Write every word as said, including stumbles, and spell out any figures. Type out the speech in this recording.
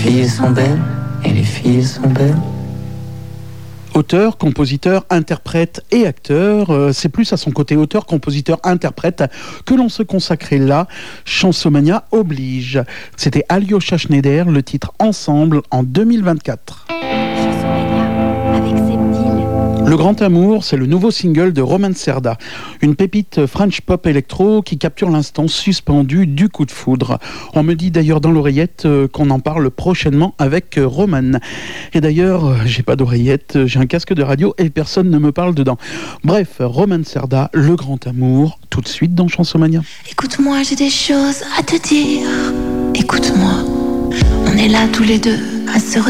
filles sont belles et les filles sont belles. Auteur, compositeur, interprète et acteur, euh, c'est plus à son côté auteur, compositeur, interprète que l'on se consacrait là. Chansomania oblige. C'était Alyosha Schneider, le titre Ensemble en deux mille vingt-quatre. Avec Sebdil. Le Grand Amour, c'est le nouveau single de Roman Serda, une pépite French pop électro qui capture l'instant suspendu du coup de foudre. On me dit d'ailleurs dans l'oreillette euh, qu'on en parle prochainement avec euh, Roman. Et d'ailleurs, euh, j'ai pas d'oreillette, j'ai un casque de radio et personne ne me parle dedans. Bref, Roman Serda, Le Grand Amour, tout de suite dans Chansomania. Écoute-moi, j'ai des choses à te dire. Écoute-moi, on est là tous les deux à se